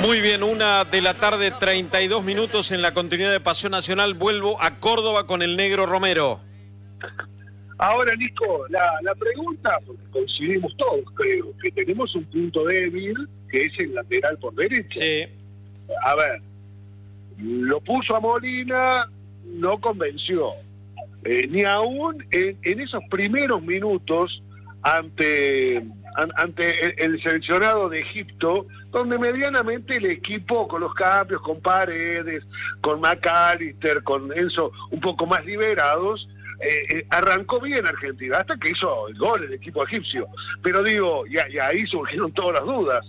Muy bien, 1:32 en la continuidad de Pasión Nacional. Vuelvo a Córdoba con el Negro Romero. Ahora, Nico, la pregunta, porque coincidimos todos, creo, que tenemos un punto débil, que es el lateral por derecha. Sí. A ver, lo puso a Molina, no convenció. Ni aún en esos primeros minutos ante el seleccionado de Egipto, donde medianamente el equipo con los cambios, con Paredes, con McAllister, con Enzo un poco más liberados, arrancó bien Argentina, hasta que hizo el gol el equipo egipcio. Pero digo, y ahí surgieron todas las dudas.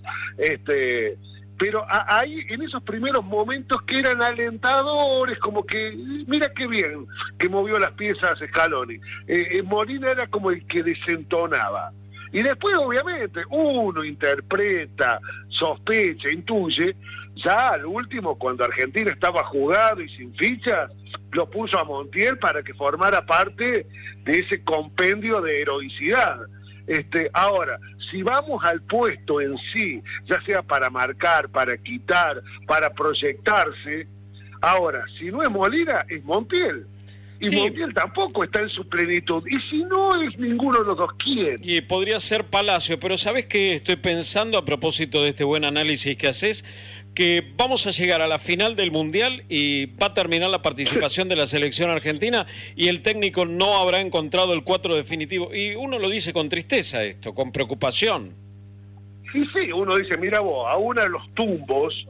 Pero ahí, en esos primeros momentos que eran alentadores, como que, mira qué bien que movió las piezas Scaloni. Molina era como el que desentonaba. Y después, obviamente, uno interpreta, sospecha, intuye. Ya al último, cuando Argentina estaba jugado y sin fichas, lo puso a Montiel para que formara parte de ese compendio de heroicidad. Ahora, si vamos al puesto en sí, ya sea para marcar, para quitar, para proyectarse, ahora, si no es Molina, es Montiel. Y sí, Montiel tampoco está en su plenitud. Y si no es ninguno de los dos, ¿quién? Y podría ser Palacio, pero ¿sabés qué estoy pensando a propósito de este buen análisis que haces? Que vamos a llegar a la final del Mundial y va a terminar la participación de la selección argentina y el técnico no habrá encontrado el 4 definitivo. Y uno lo dice con tristeza esto, con preocupación. Sí, uno dice, mira vos, a uno de los tumbos,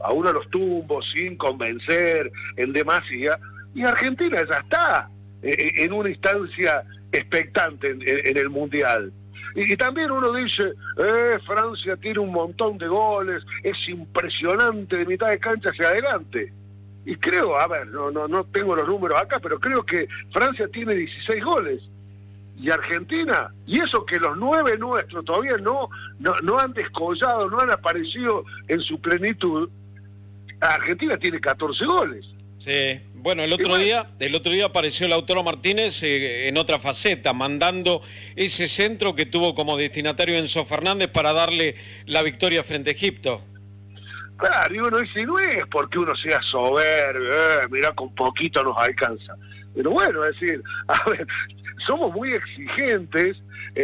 sin convencer, en demasía, y Argentina ya está en una instancia expectante en el Mundial. Y también uno dice, Francia tiene un montón de goles, es impresionante de mitad de cancha hacia adelante. Y creo, a ver, no tengo los números acá, pero creo que Francia tiene 16 goles. Y Argentina, y eso que los 9 nuestros todavía no han descollado, no han aparecido en su plenitud, Argentina tiene 14 goles. Sí, bueno, el otro día apareció Lautaro Martínez en otra faceta, mandando ese centro que tuvo como destinatario Enzo Fernández para darle la victoria frente a Egipto. Claro, y uno dice, no es porque uno sea soberbio, mirá, con poquito nos alcanza. Pero bueno, es decir, a ver, somos muy exigentes,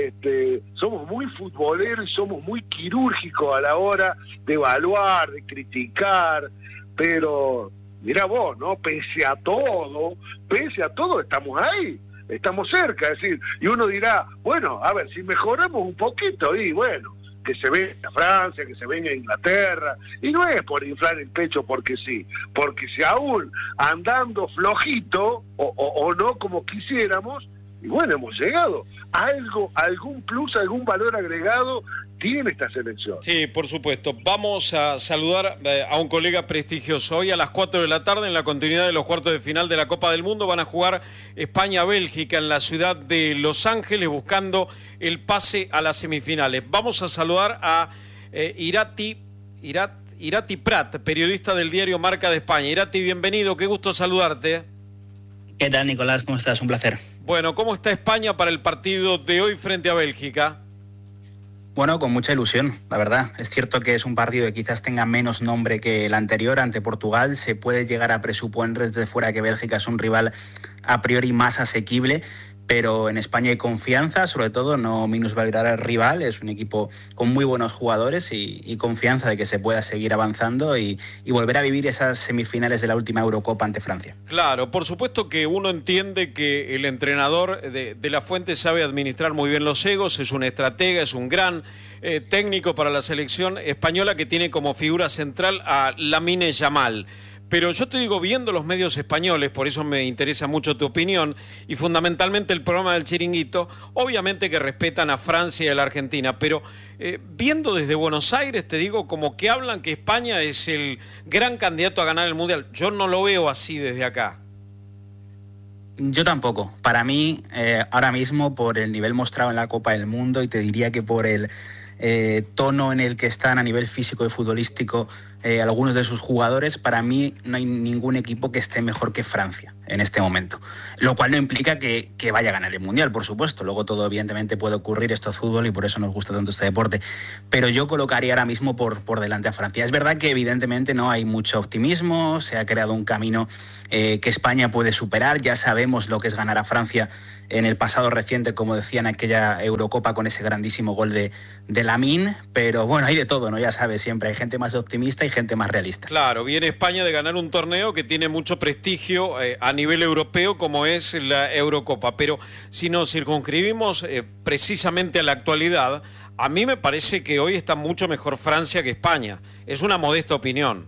somos muy futboleros y somos muy quirúrgicos a la hora de evaluar, de criticar, pero mirá vos, ¿no? Pese a todo, estamos ahí, estamos cerca, es decir, y uno dirá, bueno, a ver, si mejoramos un poquito, y bueno, que se venga Francia, que se venga Inglaterra, y no es por inflar el pecho porque sí, porque si aún andando flojito, o no como quisiéramos, y bueno, hemos llegado. Algún plus, algún valor agregado tiene esta selección. Sí, por supuesto. Vamos a saludar a un colega prestigioso. Hoy a las 4 de la tarde, en la continuidad de los cuartos de final de la Copa del Mundo, van a jugar España-Bélgica en la ciudad de Los Ángeles, buscando el pase a las semifinales. Vamos a saludar a Irati Prat, periodista del diario Marca de España. Irati, bienvenido, qué gusto saludarte. ¿Qué tal, Nicolás? ¿Cómo estás? Un placer. Bueno, ¿cómo está España para el partido de hoy frente a Bélgica? Bueno, con mucha ilusión, la verdad. Es cierto que es un partido que quizás tenga menos nombre que el anterior ante Portugal. Se puede llegar a presuponer desde fuera que Bélgica es un rival a priori más asequible, pero en España hay confianza, sobre todo no minusvalorar al rival. Es un equipo con muy buenos jugadores y confianza de que se pueda seguir avanzando y volver a vivir esas semifinales de la última Eurocopa ante Francia. Claro, por supuesto que uno entiende que el entrenador de La Fuente sabe administrar muy bien los egos, es un estratega, es un gran técnico para la selección española que tiene como figura central a Lamine Yamal. Pero yo te digo, viendo los medios españoles, por eso me interesa mucho tu opinión, y fundamentalmente el programa del Chiringuito, obviamente que respetan a Francia y a la Argentina, pero viendo desde Buenos Aires, te digo, como que hablan que España es el gran candidato a ganar el Mundial. Yo no lo veo así desde acá. Yo tampoco. Para mí, ahora mismo, por el nivel mostrado en la Copa del Mundo, y te diría que por el tono en el que están a nivel físico y futbolístico algunos de sus jugadores, para mí no hay ningún equipo que esté mejor que Francia en este momento. Lo cual no implica que vaya a ganar el Mundial, por supuesto. Luego todo evidentemente puede ocurrir, esto es fútbol y por eso nos gusta tanto este deporte. Pero yo colocaría ahora mismo por delante a Francia. Es verdad que evidentemente no hay mucho optimismo, se ha creado un camino que España puede superar. Ya sabemos lo que es ganar a Francia en el pasado reciente, como decía, en aquella Eurocopa con ese grandísimo gol de Lamine, pero bueno, hay de todo, ¿no? Ya sabes, siempre hay gente más optimista y gente más realista. Claro, viene España de ganar un torneo que tiene mucho prestigio a nivel europeo, como es la Eurocopa, pero si nos circunscribimos precisamente a la actualidad, a mí me parece que hoy está mucho mejor Francia que España. Es una modesta opinión.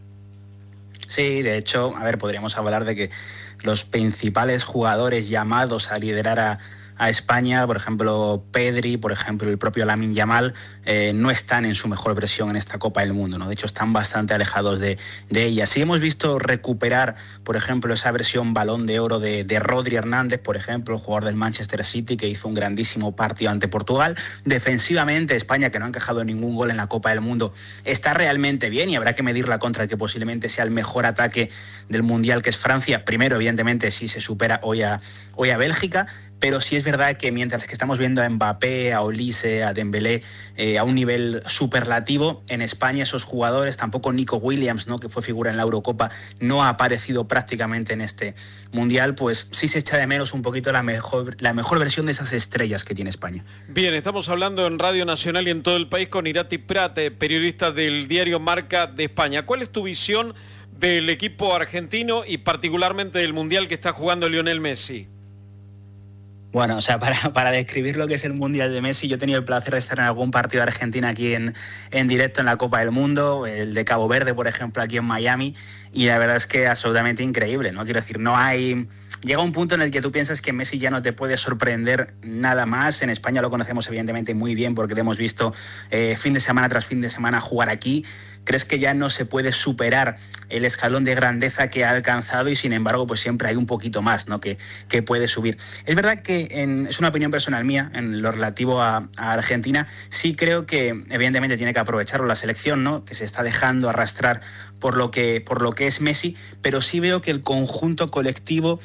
Sí, de hecho, a ver, podríamos hablar de que los principales jugadores llamados a liderar a España, por ejemplo Pedri, por ejemplo el propio Lamine Yamal, no están en su mejor versión en esta Copa del Mundo, ¿no? De hecho están bastante alejados de ella. Sí hemos visto recuperar, por ejemplo, esa versión Balón de Oro de Rodri Hernández, por ejemplo, el jugador del Manchester City, que hizo un grandísimo partido ante Portugal. Defensivamente, España, que no ha encajado ningún gol en la Copa del Mundo, está realmente bien y habrá que medirla contra el que posiblemente sea el mejor ataque del Mundial, que es Francia. Primero, evidentemente, si se supera hoy a Bélgica. Pero sí es verdad que mientras que estamos viendo a Mbappé, a Olise, a Dembélé a un nivel superlativo, en España esos jugadores, tampoco Nico Williams, ¿no?, que fue figura en la Eurocopa, no ha aparecido prácticamente en este Mundial, pues sí se echa de menos un poquito la mejor versión de esas estrellas que tiene España. Bien, estamos hablando en Radio Nacional y en todo el país con Irati Prat, periodista del diario Marca de España. ¿Cuál es tu visión del equipo argentino y particularmente del Mundial que está jugando Lionel Messi? Bueno, o sea, para describir lo que es el Mundial de Messi, yo he tenido el placer de estar en algún partido de Argentina aquí en directo en la Copa del Mundo, el de Cabo Verde, por ejemplo, aquí en Miami, y la verdad es que absolutamente increíble, ¿no? Quiero decir, no hay... Llega un punto en el que tú piensas que Messi ya no te puede sorprender nada más. En España lo conocemos evidentemente muy bien porque lo hemos visto fin de semana tras fin de semana jugar aquí. Crees que ya no se puede superar el escalón de grandeza que ha alcanzado y sin embargo pues siempre hay un poquito más, ¿no?, que puede subir. Es verdad que es una opinión personal mía en lo relativo a Argentina. Sí creo que evidentemente tiene que aprovecharlo la selección, ¿no?, que se está dejando arrastrar por lo que es Messi, pero sí veo que el conjunto colectivo,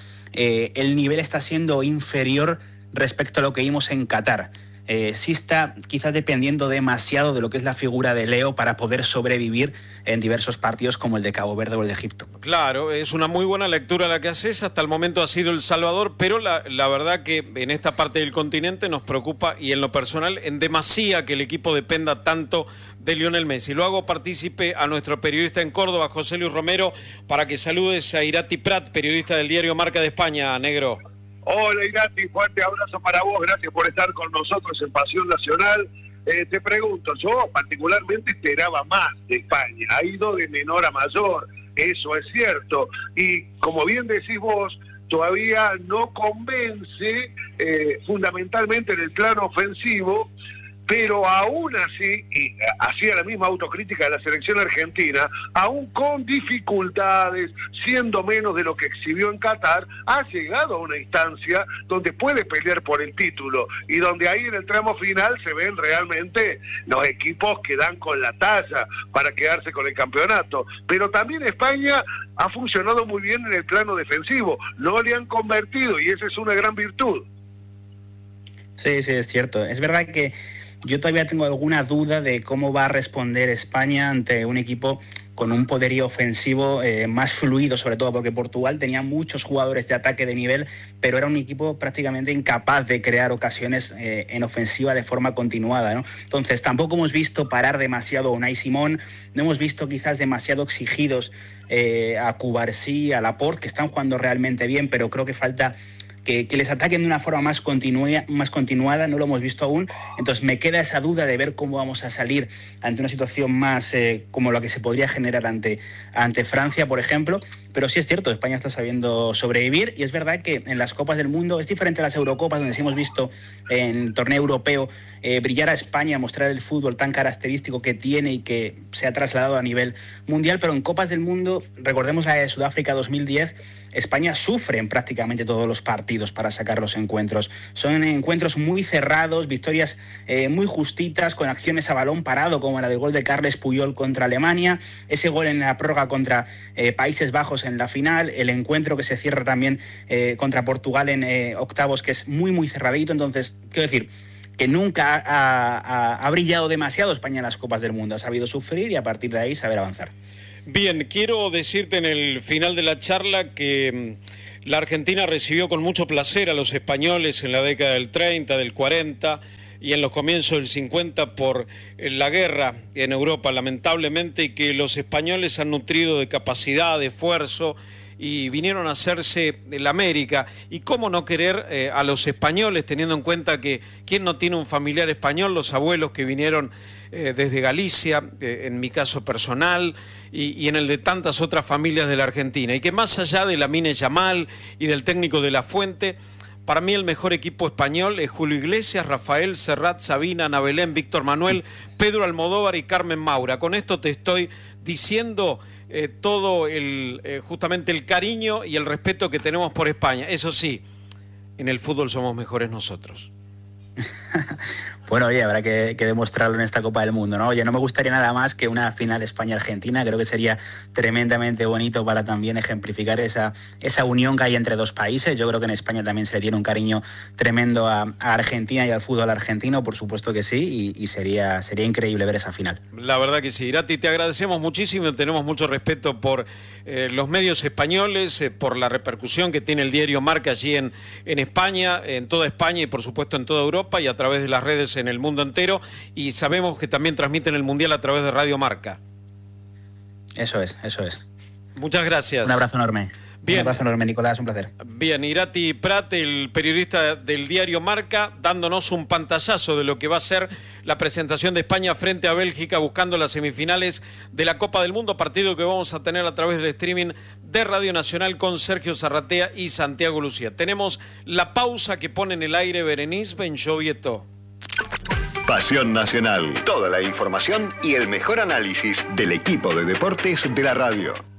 el nivel está siendo inferior respecto a lo que vimos en Qatar. Sí está quizás dependiendo demasiado de lo que es la figura de Leo para poder sobrevivir en diversos partidos como el de Cabo Verde o el de Egipto. Claro, es una muy buena lectura la que haces, hasta el momento ha sido El Salvador, pero la verdad que en esta parte del continente nos preocupa, y en lo personal en demasía, que el equipo dependa tanto de Lionel Messi. Lo hago partícipe a nuestro periodista en Córdoba, José Luis Romero, para que saludes a Irati Prat, periodista del diario Marca de España, negro. Hola Irati, fuerte abrazo para vos, gracias por estar con nosotros en Pasión Nacional. Te pregunto, yo particularmente esperaba más de España, ha ido de menor a mayor, eso es cierto, y como bien decís vos, todavía no convence fundamentalmente en el plano ofensivo, pero aún así, y hacía la misma autocrítica de la selección argentina, aún con dificultades, siendo menos de lo que exhibió en Qatar, ha llegado a una instancia donde puede pelear por el título, y donde ahí en el tramo final se ven realmente los equipos que dan con la talla para quedarse con el campeonato. Pero también España ha funcionado muy bien en el plano defensivo, no le han convertido, y esa es una gran virtud. Sí, es cierto. Es verdad que yo todavía tengo alguna duda de cómo va a responder España ante un equipo con un poderío ofensivo más fluido, sobre todo porque Portugal tenía muchos jugadores de ataque de nivel, pero era un equipo prácticamente incapaz de crear ocasiones en ofensiva de forma continuada, ¿no? Entonces tampoco hemos visto parar demasiado a Unai Simón, no hemos visto quizás demasiado exigidos a Cubarsí, a Laporte, que están jugando realmente bien, pero creo que falta que les ataquen de una forma más continuada, no lo hemos visto aún. Entonces me queda esa duda de ver cómo vamos a salir ante una situación más como la que se podría generar ante Francia, por ejemplo. Pero sí es cierto, España está sabiendo sobrevivir, y es verdad que en las Copas del Mundo es diferente a las Eurocopas, donde sí hemos visto en el torneo europeo brillar a España, mostrar el fútbol tan característico que tiene y que se ha trasladado a nivel mundial, pero en Copas del Mundo, recordemos la de Sudáfrica 2010, España sufre en prácticamente todos los partidos. partidos para sacar los encuentros. Son encuentros muy cerrados, victorias muy justitas, con acciones a balón parado, como la del gol de Carles Puyol contra Alemania, ese gol en la prórroga contra Países Bajos en la final, el encuentro que se cierra también contra Portugal en octavos, que es muy, muy cerradito. Entonces, quiero decir que nunca ha brillado demasiado España en las Copas del Mundo. Ha sabido sufrir y a partir de ahí saber avanzar. Bien, quiero decirte en el final de la charla que la Argentina recibió con mucho placer a los españoles en la década del 30, del 40 y en los comienzos del 50 por la guerra en Europa, lamentablemente, y que los españoles han nutrido de capacidad, de esfuerzo, y vinieron a hacerse la América. Y cómo no querer a los españoles, teniendo en cuenta que quién no tiene un familiar español, los abuelos que vinieron desde Galicia, en mi caso personal, y en el de tantas otras familias de la Argentina, y que más allá de Lamine Yamal y del técnico de La Fuente, para mí el mejor equipo español es Julio Iglesias, Rafael, Serrat, Sabina, Ana Belén, Víctor Manuel, Pedro Almodóvar y Carmen Maura. Con esto te estoy diciendo todo justamente el cariño y el respeto que tenemos por España. Eso sí, en el fútbol somos mejores nosotros. Bueno, oye, habrá que demostrarlo en esta Copa del Mundo, ¿no? Oye, no me gustaría nada más que una final España-Argentina. Creo que sería tremendamente bonito para también ejemplificar esa unión que hay entre dos países. Yo creo que en España también se le tiene un cariño tremendo a Argentina y al fútbol argentino, por supuesto que sí, y sería increíble ver esa final. La verdad que sí. Irati, te agradecemos muchísimo, tenemos mucho respeto por los medios españoles, por la repercusión que tiene el diario Marca allí en España, en toda España y por supuesto en toda Europa y a través de las redes en el mundo entero, y sabemos que también transmiten el Mundial a través de Radio Marca. Eso es. Muchas gracias. Un abrazo enorme. Bien. Un abrazo enorme, Nicolás, un placer. Bien, Irati Prat, el periodista del diario Marca, dándonos un pantallazo de lo que va a ser la presentación de España frente a Bélgica, buscando las semifinales de la Copa del Mundo, partido que vamos a tener a través del streaming de Radio Nacional con Sergio Zarratea y Santiago Lucía. Tenemos la pausa que pone en el aire Berenice Benchovieto. Pasión Nacional. Toda la información y el mejor análisis del equipo de deportes de la radio.